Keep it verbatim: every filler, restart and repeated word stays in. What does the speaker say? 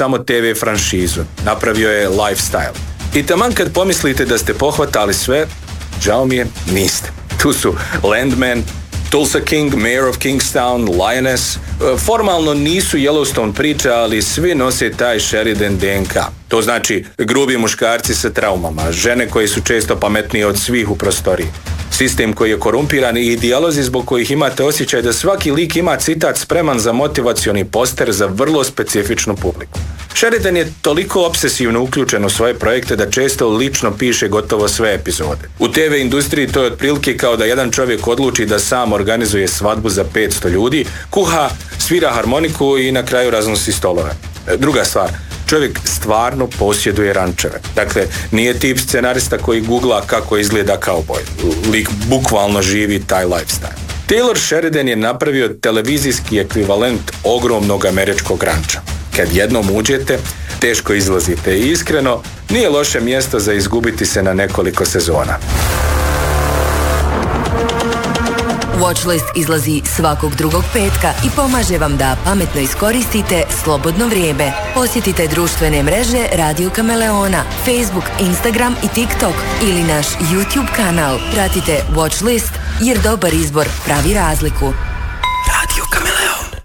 samo te ve franšizu, napravio je lifestyle. I taman kad pomislite da ste pohvatali sve, žao mi je, niste. Tu su Landman, Tulsa King, Mayor of Kingstown, Lioness. Formalno nisu Yellowstone priča, ali svi nose taj Sheridan de en ka. To znači grubi muškarci sa traumama, žene koje su često pametnije od svih u prostoriji. Sistem koji je korumpiran i dijalozi zbog kojih imate osjećaj da svaki lik ima citat spreman za motivacioni poster za vrlo specifičnu publiku. Sheridan je toliko obsesivno uključen u svoje projekte da često lično piše gotovo sve epizode. U te ve industriji to je otprilike kao da jedan čovjek odluči da sam organizuje svadbu za petsto ljudi, kuha, svira harmoniku i na kraju raznosi stolove. Druga stvar, čovjek stvarno posjeduje rančeve. Dakle, nije tip scenarista koji googla kako izgleda kauboj. Lik bukvalno živi taj lifestyle. Taylor Sheridan je napravio televizijski ekvivalent ogromnog američkog ranča. Kad jednom uđete, teško izlazite i iskreno, nije loše mjesto za izgubiti se na nekoliko sezona. Watchlist izlazi svakog drugog petka i pomaže vam da pametno iskoristite slobodno vrijeme. Posjetite društvene mreže Radio Kameleona, Facebook, Instagram i TikTok ili naš YouTube kanal. Pratite Watchlist jer dobar izbor pravi razliku.